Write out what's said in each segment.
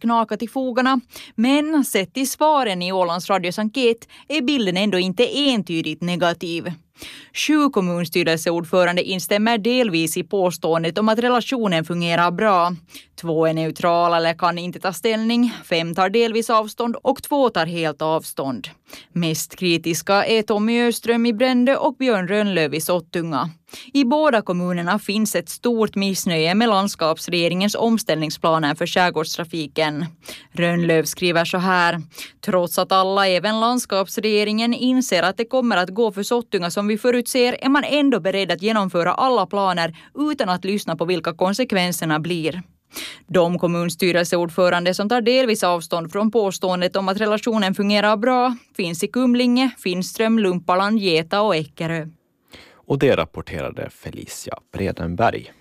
knakat i fogarna. Men sett i svaren i Ålands Radios enkät är bilden ändå inte entydigt negativ. 7 kommunstyrelseordförande instämmer delvis i påståendet om att relationen fungerar bra. 2 är neutrala eller kan inte ta ställning, 5 tar delvis avstånd och 2 tar helt avstånd. Mest kritiska är Tommy Öström i Brändö och Björn Rönnlöv i Sottunga. I båda kommunerna finns ett stort missnöje med landskapsregeringens omställningsplaner för skärgårdstrafiken. Rönnlöv skriver så här: trots att alla, även landskapsregeringen, inser att det kommer att gå för Sottunga som vi förutser, är man ändå beredd att genomföra alla planer utan att lyssna på vilka konsekvenserna blir. De kommunstyrelseordförande som tar delvis avstånd från påståendet om att relationen fungerar bra finns i Kumlinge, Finström, Lumpaland, Geta och Eckerö. Och det rapporterade Felicia Bredenberg.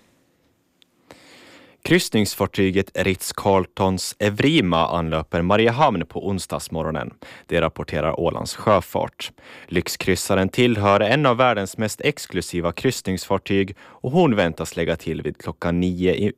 Kryssningsfartyget Ritz-Carltons Evrima anlöper Mariehamn på onsdagsmorgonen. Det rapporterar Ålands sjöfart. Lyxkryssaren tillhör en av världens mest exklusiva kryssningsfartyg och hon väntas lägga till vid klockan 9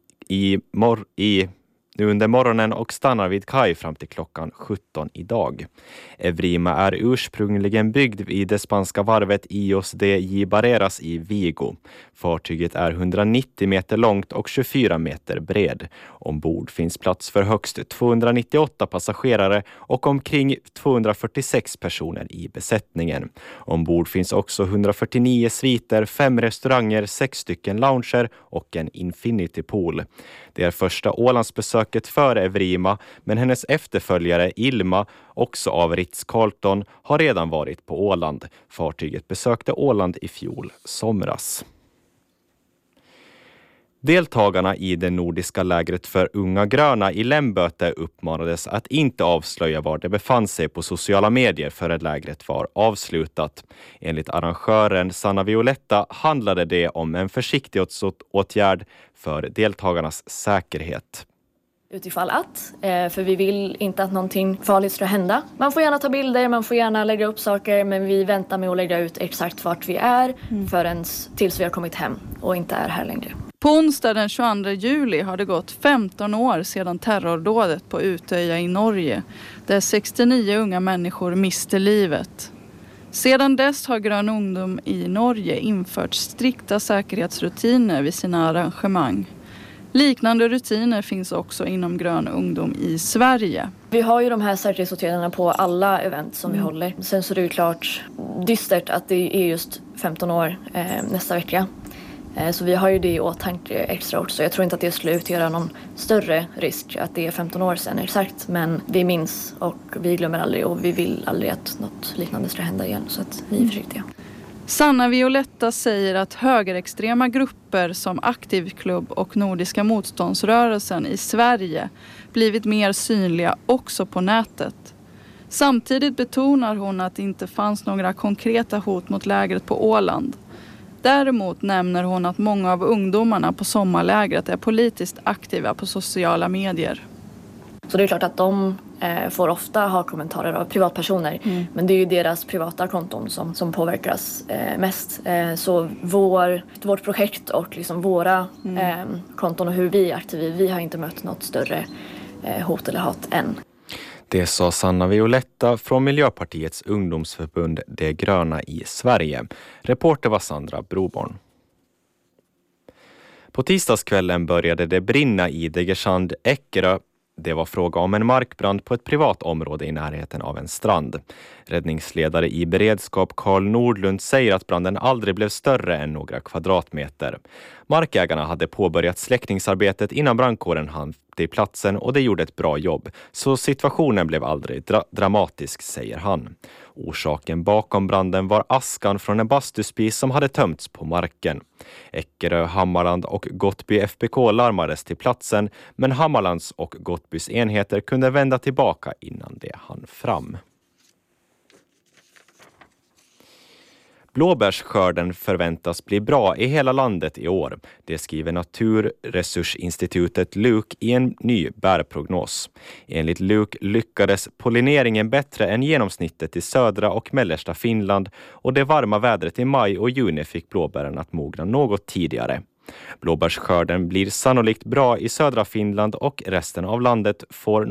under morgonen och stannar vid kaj fram till klockan 17 idag. Evrima är ursprungligen byggd i det spanska varvet Ios de Gibareras i Vigo. Fartyget är 190 meter långt och 24 meter bred. Ombord finns plats för högst 298 passagerare och omkring 246 personer i besättningen. Ombord finns också 149 sviter, 5 restauranger, 6 stycken lounger och en infinity pool. Det är första Ålandsbesöket för Evrima, men hennes efterföljare Ilma, också av Ritz-Carlton, har redan varit på Åland. Fartyget besökte Åland i fjol somras. Deltagarna i det nordiska lägret för unga gröna i Lemböte uppmanades att inte avslöja var de befann sig på sociala medier före lägret var avslutat. Enligt arrangören Sanna Violetta handlade det om en försiktighetsåtgärd för deltagarnas säkerhet. Utifall att, för vi vill inte att någonting farligt ska hända. Man får gärna ta bilder, man får gärna lägga upp saker, men vi väntar med att lägga ut exakt vart vi är tills vi har kommit hem och inte är här längre. På onsdag den 22 juli har det gått 15 år sedan terrordådet på Utöja i Norge, där 69 unga människor miste livet. Sedan dess har Grön ungdom i Norge infört strikta säkerhetsrutiner vid sina arrangemang. Liknande rutiner finns också inom Grön ungdom i Sverige. Vi har ju de här säkerhetsåtgärderna på alla event som vi håller. Sen så är det ju klart dystert att det är just 15 år nästa vecka. Så vi har ju det i åtanke extra också. Jag tror inte att det skulle utgöra någon större risk att det är 15 år sedan exakt. Men vi minns och vi glömmer aldrig och vi vill aldrig att något liknande ska hända igen. Så att vi är försiktiga. Sanna Violetta säger att högerextrema grupper som Aktivklubb och Nordiska motståndsrörelsen i Sverige blivit mer synliga också på nätet. Samtidigt betonar hon att det inte fanns några konkreta hot mot lägret på Åland. Däremot nämner hon att många av ungdomarna på sommarlägret är politiskt aktiva på sociala medier. Så det är klart att de får ofta ha kommentarer av privatpersoner. Men det är ju deras privata konton som påverkas mest. Så vårt projekt och liksom våra konton och hur vi är aktiva, vi har inte mött något större hot eller hat än. Det sa Sanna Violetta från Miljöpartiets ungdomsförbund De gröna i Sverige. Reporter var Sandra Broborn. På tisdagskvällen började det brinna i Degersand, Eckerö. Det var fråga om en markbrand på ett privat område i närheten av en strand. Räddningsledare i beredskap Carl Nordlund säger att branden aldrig blev större än några kvadratmeter. Markägarna hade påbörjat släckningsarbetet innan brandkåren hann till platsen och det gjorde ett bra jobb. Så situationen blev aldrig dramatisk, säger han. Orsaken bakom branden var askan från en bastuspis som hade tömts på marken. Eckerö, Hammarland och Gottby FPK larmades till platsen, men Hammarlands och Gottbys enheter kunde vända tillbaka innan det hann fram. Blåbärsskörden förväntas bli bra i hela landet i år. Det skriver Naturresursinstitutet LUK i en ny bärprognos. Enligt LUK lyckades pollineringen bättre än genomsnittet i södra och mellersta Finland och det varma vädret i maj och juni fick blåbären att mogna något tidigare. Blåbärsskörden blir sannolikt bra i södra Finland och resten av landet får